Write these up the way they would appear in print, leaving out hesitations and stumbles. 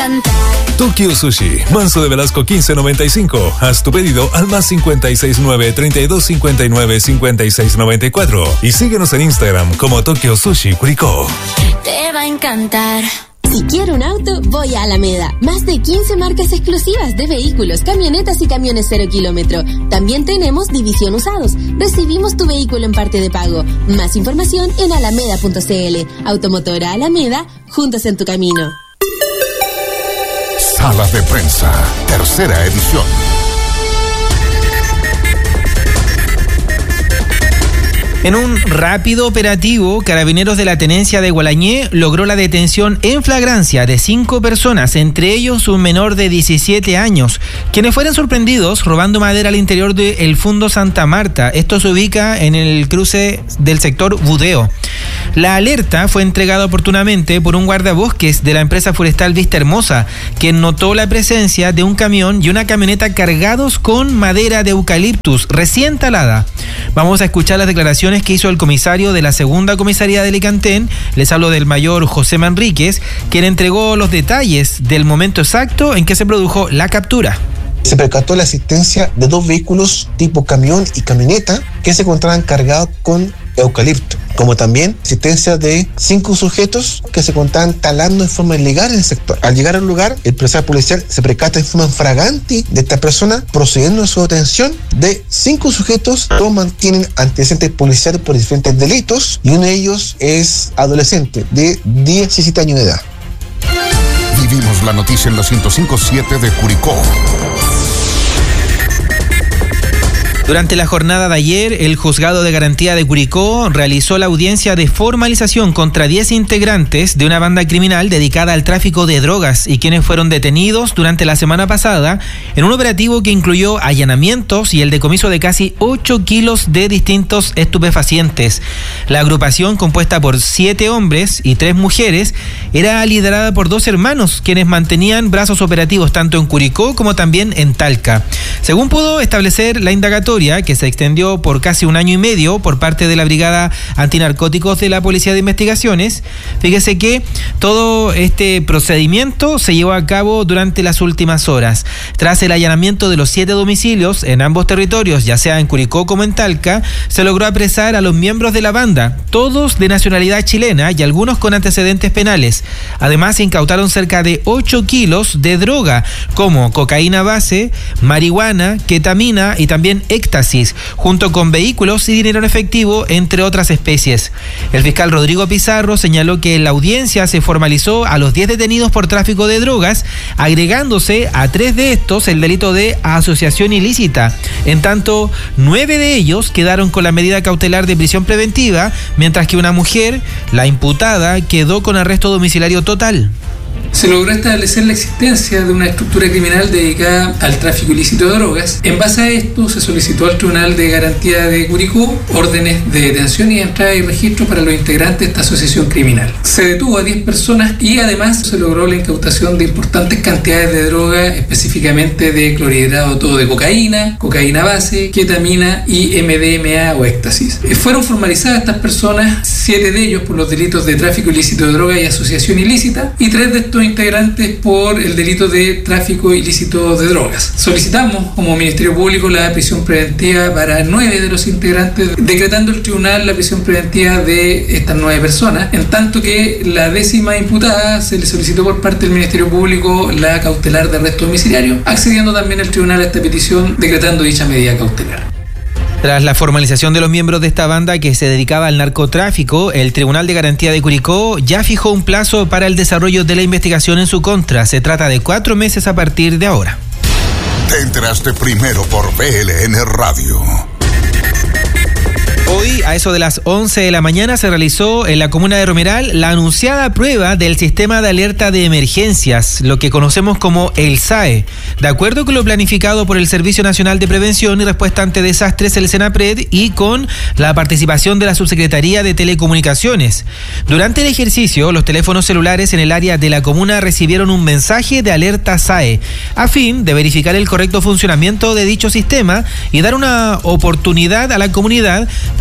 encantar. Tokyo Sushi, Manso de Velasco 1595. Haz tu pedido al +569 3259 5694 y síguenos en Instagram como Tokyo Sushi Curicó. Te va a encantar. Si quiero un auto, voy a Alameda. Más de 15 marcas exclusivas de vehículos, camionetas y camiones 0 kilómetro. También tenemos división usados. Recibimos tu vehículo en parte de pago. Más información en alameda.cl. Automotora Alameda, juntos en tu camino. Sala de Prensa, tercera edición. En un rápido operativo, Carabineros de la Tenencia de Gualañé logró la detención en flagrancia de 5 personas, entre ellos un menor de 17 años, quienes fueron sorprendidos robando madera al interior del Fundo Santa Marta. Esto se ubica en el cruce del sector Budeo. La alerta fue entregada oportunamente por un guardabosques de la empresa forestal Vista Hermosa, quien notó la presencia de un camión y una camioneta cargados con madera de eucaliptus recién talada. Vamos a escuchar las declaraciones que hizo el comisario de la segunda comisaría de Alicantén. Les hablo del mayor José Manríquez, quien entregó los detalles del momento exacto en que se produjo la captura. Se percató la existencia de 2 vehículos tipo camión y camioneta que se encontraban cargados con eucalipto, como también existencia de 5 sujetos que se encontraban talando en forma ilegal en el sector. Al llegar al lugar, el personal policial se percata en forma flagrante de esta persona, procediendo a su detención de 5 sujetos. Todos mantienen antecedentes policiales por diferentes delitos y uno de ellos es adolescente de 17 años de edad. Vivimos la noticia en la 105.7 de Curicó. Durante la jornada de ayer, el Juzgado de Garantía de Curicó realizó la audiencia de formalización contra 10 integrantes de una banda criminal dedicada al tráfico de drogas y quienes fueron detenidos durante la semana pasada en un operativo que incluyó allanamientos y el decomiso de casi 8 kilos de distintos estupefacientes. La agrupación, compuesta por 7 hombres y 3 mujeres, era liderada por 2 hermanos quienes mantenían brazos operativos tanto en Curicó como también en Talca. Según pudo establecer la indagatoria, que se extendió por casi 1 año y medio por parte de la Brigada Antinarcóticos de la Policía de Investigaciones, fíjese que todo este procedimiento se llevó a cabo durante las últimas horas. Tras el allanamiento de los 7 domicilios en ambos territorios, ya sea en Curicó como en Talca, se logró apresar a los miembros de la banda, todos de nacionalidad chilena y algunos con antecedentes penales. Además, se incautaron cerca de 8 kilos de droga, como cocaína base, marihuana, ketamina y también éxtasis, junto con vehículos y dinero en efectivo, entre otras especies. El fiscal Rodrigo Pizarro señaló que en la audiencia se formalizó a los 10 detenidos por tráfico de drogas, agregándose a 3 de estos el delito de asociación ilícita. En tanto, 9 de ellos quedaron con la medida cautelar de prisión preventiva, mientras que una mujer, la imputada, quedó con arresto domiciliario total. Se logró establecer la existencia de una estructura criminal dedicada al tráfico ilícito de drogas. En base a esto, se solicitó al Tribunal de Garantía de Curicó órdenes de detención y entrada y registro para los integrantes de esta asociación criminal. Se detuvo a 10 personas y además se logró la incautación de importantes cantidades de droga, específicamente de clorhidrato todo de cocaína, cocaína base, ketamina y MDMA o éxtasis. Fueron formalizadas estas personas, 7 de ellos por los delitos de tráfico ilícito de droga y asociación ilícita, y 3 de estos integrantes por el delito de tráfico ilícito de drogas. Solicitamos como Ministerio Público la prisión preventiva para 9 de los integrantes, decretando el tribunal la prisión preventiva de estas 9 personas, en tanto que la 10ª imputada se le solicitó por parte del Ministerio Público la cautelar de arresto domiciliario, accediendo también el tribunal a esta petición, decretando dicha medida cautelar. Tras la formalización de los miembros de esta banda que se dedicaba al narcotráfico, el Tribunal de Garantía de Curicó ya fijó un plazo para el desarrollo de la investigación en su contra. Se trata de 4 meses a partir de ahora. Te enteraste primero por BLN Radio. Hoy, a eso de las 11 de la mañana, se realizó en la comuna de Romeral la anunciada prueba del sistema de alerta de emergencias, lo que conocemos como el SAE. De acuerdo con lo planificado por el Servicio Nacional de Prevención y Respuesta ante Desastres, el SENAPRED, y con la participación de la Subsecretaría de Telecomunicaciones. Durante el ejercicio, los teléfonos celulares en el área de la comuna recibieron un mensaje de alerta SAE, a fin de verificar el correcto funcionamiento de dicho sistema y dar una oportunidad a la comunidad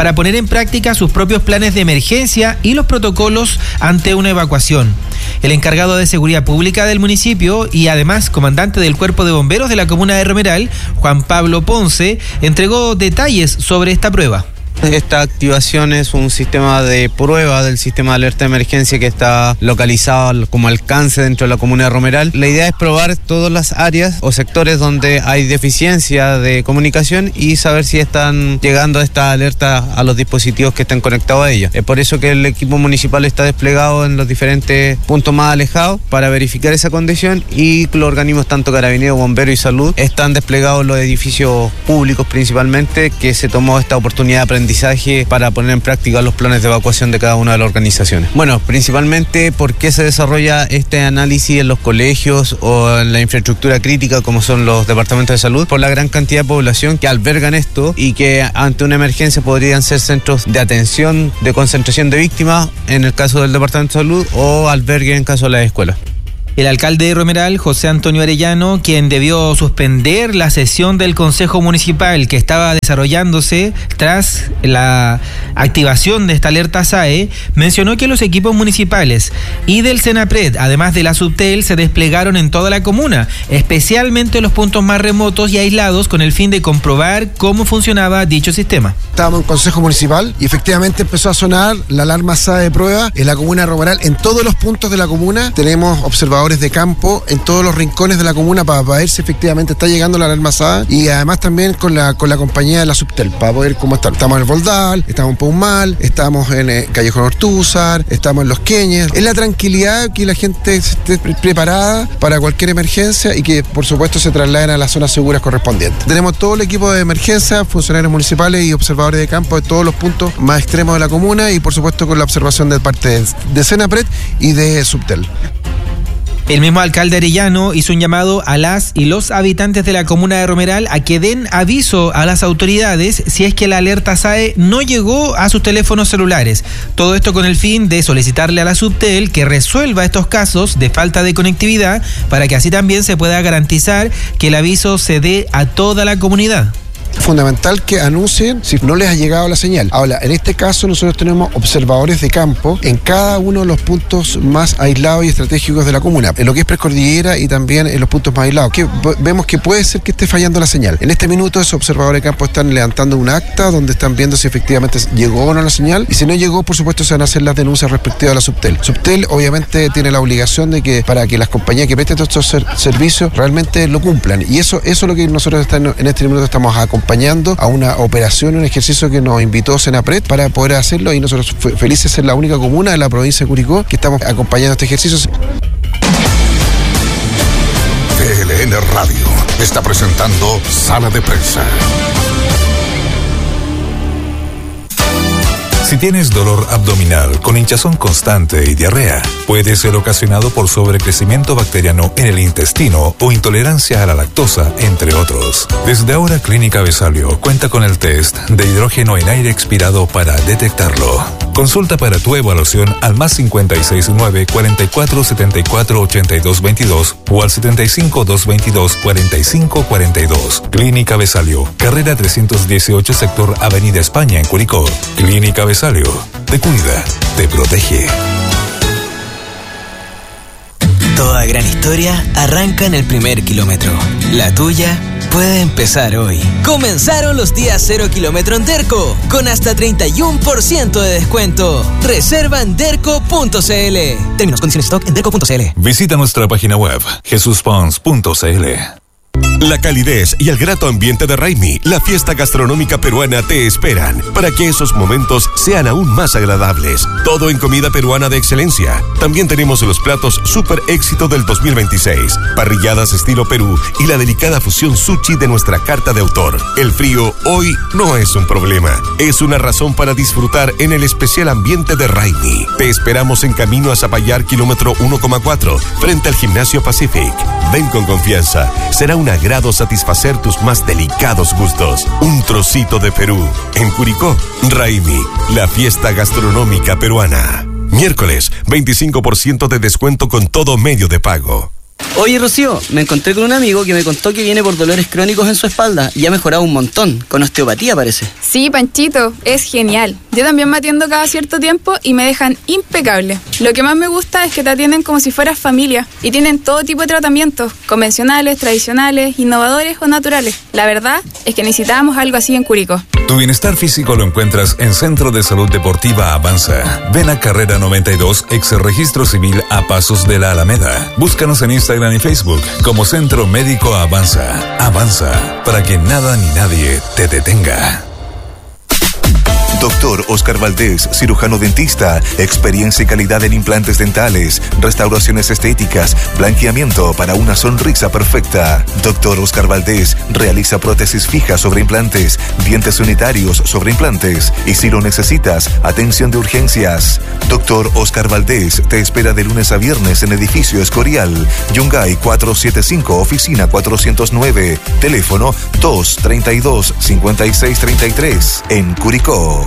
para poner en práctica sus propios planes de emergencia y los protocolos ante una evacuación. El encargado de Seguridad Pública del municipio y además comandante del Cuerpo de Bomberos de la comuna de Romeral, Juan Pablo Ponce, entregó detalles sobre esta prueba. Esta activación es un sistema de prueba del sistema de alerta de emergencia que está localizado como alcance dentro de la comuna de Romeral. La idea es probar todas las áreas o sectores donde hay deficiencia de comunicación y saber si están llegando esta alerta a los dispositivos que están conectados a ella. Es por eso que el equipo municipal está desplegado en los diferentes puntos más alejados para verificar esa condición, y los organismos tanto Carabineros, Bomberos y Salud están desplegados en los edificios públicos principalmente, que se tomó esta oportunidad de aprendizaje para poner en práctica los planes de evacuación de cada una de las organizaciones. Bueno, principalmente ¿por qué se desarrolla este análisis en los colegios o en la infraestructura crítica como son los departamentos de salud? Por la gran cantidad de población que albergan esto y que ante una emergencia podrían ser centros de atención, de concentración de víctimas en el caso del departamento de salud, o albergue en caso de las escuelas. El alcalde de Romeral, José Antonio Arellano, quien debió suspender la sesión del Consejo Municipal que estaba desarrollándose tras la activación de esta alerta SAE, mencionó que los equipos municipales y del Senapred, además de la Subtel, se desplegaron en toda la comuna, especialmente en los puntos más remotos y aislados, con el fin de comprobar cómo funcionaba dicho sistema. Estábamos en Consejo Municipal y efectivamente empezó a sonar la alarma SAE de prueba en la comuna de Romeral. En todos los puntos de la comuna tenemos observadores de campo en todos los rincones de la comuna para ver si efectivamente está llegando la alarma SAE, y además también con la compañía de la Subtel para poder cómo están. Estamos en el Voldal, estamos en Paumal, estamos en Callejón Ortúzar, estamos en Los Queñes. Es la tranquilidad que la gente esté preparada para cualquier emergencia y que por supuesto se trasladen a las zonas seguras correspondientes. Tenemos todo el equipo de emergencia, funcionarios municipales y observadores de campo de todos los puntos más extremos de la comuna, y por supuesto con la observación de parte de Senapred y de Subtel. El mismo alcalde Arellano hizo un llamado a las y los habitantes de la comuna de Romeral a que den aviso a las autoridades si es que la alerta SAE no llegó a sus teléfonos celulares. Todo esto con el fin de solicitarle a la Subtel que resuelva estos casos de falta de conectividad, para que así también se pueda garantizar que el aviso se dé a toda la comunidad. Fundamental que anuncien si no les ha llegado la señal. Ahora, en este caso nosotros tenemos observadores de campo en cada uno de los puntos más aislados y estratégicos de la comuna, en lo que es precordillera y también en los puntos más aislados, que vemos que puede ser que esté fallando la señal. En este minuto esos observadores de campo están levantando un acta donde están viendo si efectivamente llegó o no la señal, y si no llegó, por supuesto se van a hacer las denuncias respectivas a la Subtel. Subtel obviamente tiene la obligación de que para que las compañías que presten estos servicios realmente lo cumplan, y eso es lo que nosotros en este minuto estamos acompañando a una operación, un ejercicio que nos invitó Senapred para poder hacerlo, y nosotros felices de ser la única comuna de la provincia de Curicó que estamos acompañando este ejercicio. TLN Radio está presentando Sala de Prensa. Si tienes dolor abdominal con hinchazón constante y diarrea, puede ser ocasionado por sobrecrecimiento bacteriano en el intestino o intolerancia a la lactosa, entre otros. Desde ahora, Clínica Besalio cuenta con el test de hidrógeno en aire expirado para detectarlo. Consulta para tu evaluación al +56 9 44 74 82 22 o al 75 222 45 42. Clínica Besalio, carrera 318, sector Avenida España, en Curicó. Clínica Besalio, te cuida, te protege. Toda gran historia arranca en el primer kilómetro. La tuya puede empezar hoy. Comenzaron los días 0 kilómetro en Derco, con hasta 31% de descuento. Reserva en derco.cl. Términos, condiciones, stock en derco.cl. Visita nuestra página web, jesuspons.cl. La calidez y el grato ambiente de Raimi, la fiesta gastronómica peruana, te esperan para que esos momentos sean aún más agradables. Todo en comida peruana de excelencia. También tenemos los platos super éxito del 2026, parrilladas estilo Perú y la delicada fusión sushi de nuestra carta de autor. El frío hoy no es un problema, es una razón para disfrutar en el especial ambiente de Raimi. Te esperamos en camino a Zapallar, kilómetro 1,4, frente al Gimnasio Pacific. Ven con confianza, será un agrado satisfacer tus más delicados gustos. Un trocito de Perú. En Curicó, Raimi, la fiesta gastronómica peruana. Miércoles, 25% de descuento con todo medio de pago. Oye, Rocío, me encontré con un amigo que me contó que viene por dolores crónicos en su espalda y ha mejorado un montón, con osteopatía parece. Sí, Panchito, es genial. Yo también me atiendo cada cierto tiempo y me dejan impecable. Lo que más me gusta es que te atienden como si fueras familia y tienen todo tipo de tratamientos, convencionales, tradicionales, innovadores o naturales. La verdad es que necesitábamos algo así en Curicó. Tu bienestar físico lo encuentras en Centro de Salud Deportiva Avanza. Ven a Carrera 92, ex Registro Civil a Pasos de la Alameda. Búscanos en Instagram y Facebook como Centro Médico Avanza. Avanza, para que nada ni nadie te detenga. Doctor Oscar Valdés, cirujano dentista, experiencia y calidad en implantes dentales, restauraciones estéticas, blanqueamiento para una sonrisa perfecta. Doctor Oscar Valdés realiza prótesis fijas sobre implantes, dientes unitarios sobre implantes y si lo necesitas, atención de urgencias. Doctor Oscar Valdés te espera de lunes a viernes en Edificio Escorial, Yungay 475, oficina 409, teléfono 232-5633, en Curicó.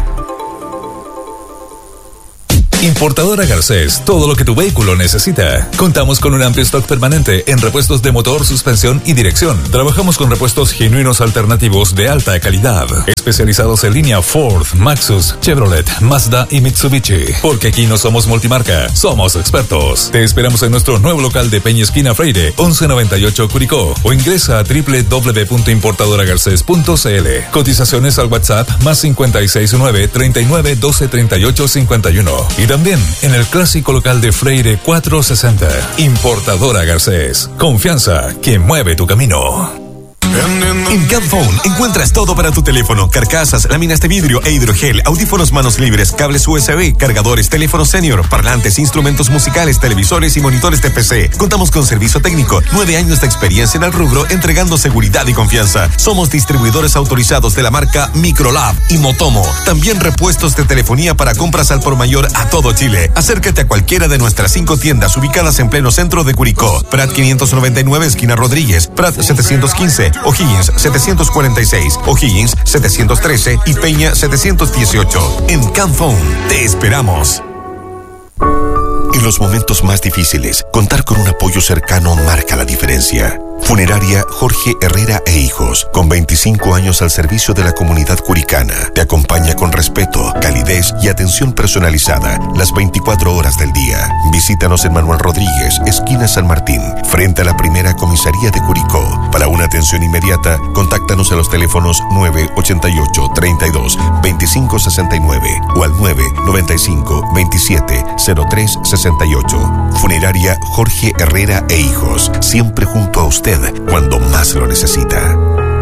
Importadora Garcés, todo lo que tu vehículo necesita. Contamos con un amplio stock permanente en repuestos de motor, suspensión y dirección. Trabajamos con repuestos genuinos alternativos de alta calidad, especializados en línea Ford, Maxus, Chevrolet, Mazda y Mitsubishi. Porque aquí no somos multimarca, somos expertos. Te esperamos en nuestro nuevo local de Peña Esquina Freire, 1198 Curicó, o ingresa a www.importadoragarces.cl. Cotizaciones al WhatsApp más 569 39 12 38 51. Y también en el clásico local de Freire 460. Importadora Garcés. Confianza que mueve tu camino. En Camphone encuentras todo para tu teléfono: carcasas, láminas de vidrio e hidrogel, audífonos manos libres, cables USB, cargadores, teléfono senior, parlantes, instrumentos musicales, televisores y monitores de PC. Contamos con servicio técnico, 9 años de experiencia en el rubro, entregando seguridad y confianza. Somos distribuidores autorizados de la marca Microlab y Motomo. También repuestos de telefonía para compras al por mayor a todo Chile. Acércate a cualquiera de nuestras 5 tiendas ubicadas en pleno centro de Curicó: Prat 599, esquina Rodríguez; Prat 715, O'Higgins 746, O'Higgins 713 y Peña 718. En Camphone te esperamos. En los momentos más difíciles, contar con un apoyo cercano marca la diferencia. Funeraria Jorge Herrera e Hijos, con 25 años al servicio de la comunidad curicana, te acompaña con respeto, calidez y atención personalizada las 24 horas del día. Visítanos en Manuel Rodríguez, esquina San Martín, frente a la primera comisaría de Curicó. Para una atención inmediata, contáctanos a los teléfonos 988 32 25 69 o al 995 27 03 68. Funeraria Jorge Herrera e Hijos, siempre junto a usted cuando más lo necesita.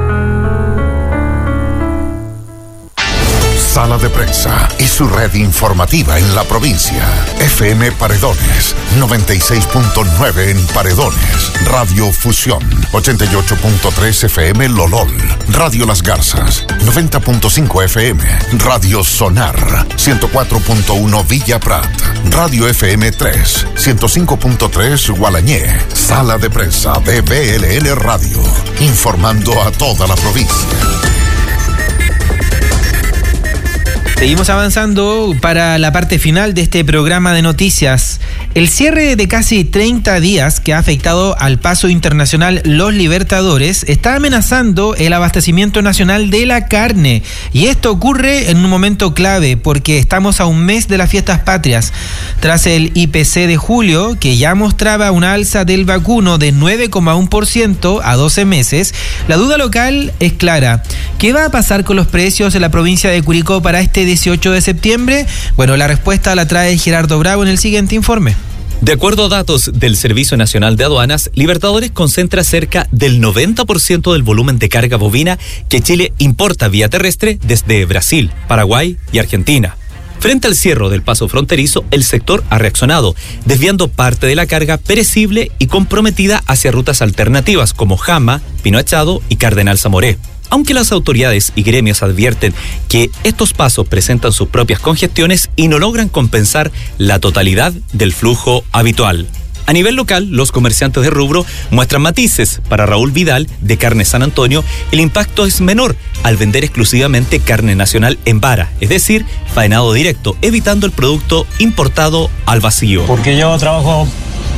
Sala de Prensa y su red informativa en la provincia. FM Paredones, 96.9 en Paredones. Radio Fusión, 88.3 FM Lolol. Radio Las Garzas, 90.5 FM. Radio Sonar, 104.1 Villa Prat. Radio FM 3, 105.3 Gualañé. Sala de Prensa de BLN Radio, informando a toda la provincia. Seguimos avanzando para la parte final de este programa de noticias. El cierre de casi 30 días que ha afectado al paso internacional Los Libertadores está amenazando el abastecimiento nacional de la carne. Y esto ocurre en un momento clave porque estamos a un mes de las fiestas patrias. Tras el IPC de julio, que ya mostraba una alza del vacuno de 9,1% a 12 meses, la duda local es clara. ¿Qué va a pasar con los precios en la provincia de Curicó para este 18 de septiembre? Bueno, la respuesta la trae Gerardo Bravo en el siguiente informe. De acuerdo a datos del Servicio Nacional de Aduanas, Libertadores concentra cerca del 90% del volumen de carga bovina que Chile importa vía terrestre desde Brasil, Paraguay y Argentina. Frente al cierre del paso fronterizo, el sector ha reaccionado, desviando parte de la carga perecible y comprometida hacia rutas alternativas como Jama, Pino Achado y Cardenal Zamoré. Aunque las autoridades y gremios advierten que estos pasos presentan sus propias congestiones y no logran compensar la totalidad del flujo habitual. A nivel local, los comerciantes de rubro muestran matices. Para Raúl Vidal, de Carne San Antonio, el impacto es menor al vender exclusivamente carne nacional en vara, es decir, faenado directo, evitando el producto importado al vacío. Porque yo trabajo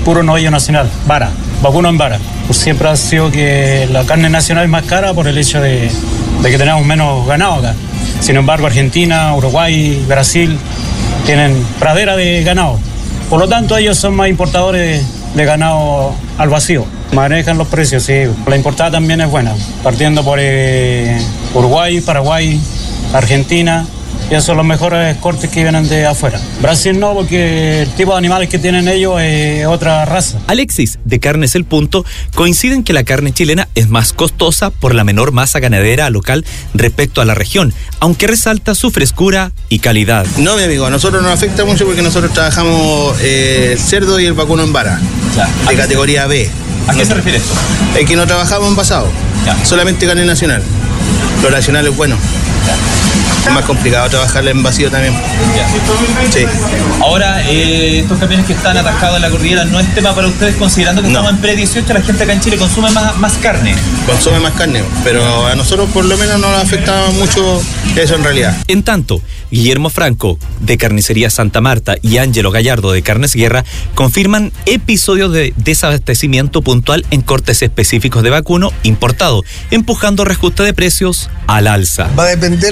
puro novillo nacional, vara, vacuno en vara. Pues siempre ha sido que la carne nacional es más cara por el hecho de que tenemos menos ganado acá. Sin embargo, Argentina, Uruguay, Brasil tienen pradera de ganado. Por lo tanto, ellos son más importadores de ganado al vacío. Manejan los precios, sí. La importada también es buena, partiendo por Uruguay, Paraguay, Argentina. Y esos son los mejores cortes que vienen de afuera. Brasil no, porque el tipo de animales que tienen ellos es otra raza. Alexis, de Carnes El Punto, coincide en que la carne chilena es más costosa por la menor masa ganadera local respecto a la región, aunque resalta su frescura y calidad. No, mi amigo, a nosotros nos afecta mucho porque nosotros trabajamos el cerdo y el vacuno en vara, de categoría B. ¿A qué se refiere esto? Es que no trabajamos envasado, solamente carne nacional. Lo nacional es bueno. Es más complicado trabajarle en vacío también. Sí. Ahora, estos camiones que están atascados en la cordillera, ¿no es tema para ustedes, considerando que estamos en pre-18, la gente acá en Chile consume más carne? Consume más carne, pero a nosotros por lo menos no nos afecta mucho eso en realidad. En tanto, Guillermo Franco, de Carnicería Santa Marta, y Ángelo Gallardo, de Carnes Guerra, confirman episodios de desabastecimiento puntual en cortes específicos de vacuno importado, empujando reajuste de precios al alza. Va a depender